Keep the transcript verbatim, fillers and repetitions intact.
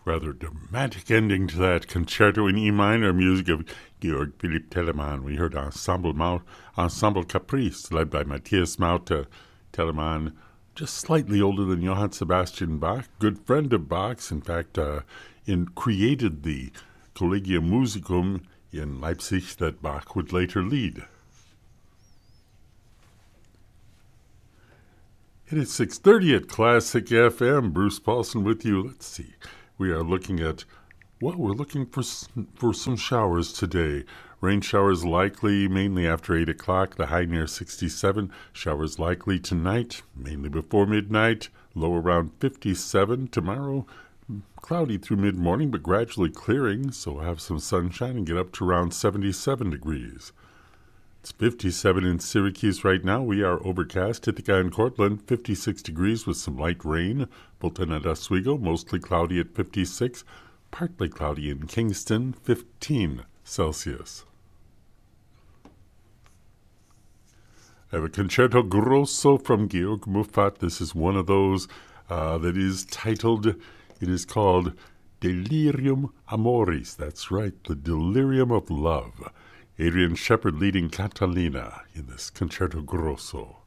Rather dramatic ending to that concerto in E minor, music of Georg Philipp Telemann. We heard Ensemble, Mau- Ensemble Caprice, led by Matthias Maute. Telemann, just slightly older than Johann Sebastian Bach, good friend of Bach's. In fact, uh, in, created the Collegium Musicum in Leipzig that Bach would later lead. It is six thirty at Classic F M. Bruce Paulson with you. Let's see. We are looking at, well, we're looking for for some showers today. Rain showers likely mainly after eight o'clock, the high near sixty-seven. Showers likely tonight, mainly before midnight, low around fifty-seven. Tomorrow, cloudy through mid-morning, but gradually clearing, so we'll have some sunshine and get up to around seventy-seven degrees. It's fifty-seven in Syracuse right now. We are overcast. Ithaca and Cortland, fifty-six degrees with some light rain. Fulton and Oswego, mostly cloudy at fifty-six. Partly cloudy in Kingston, fifteen Celsius. I have a Concerto Grosso from Georg Muffat. This is one of those uh, that is titled, it is called Delirium Amoris. That's right, the delirium of love. Adrian Shepard leading Catalina in this Concerto Grosso.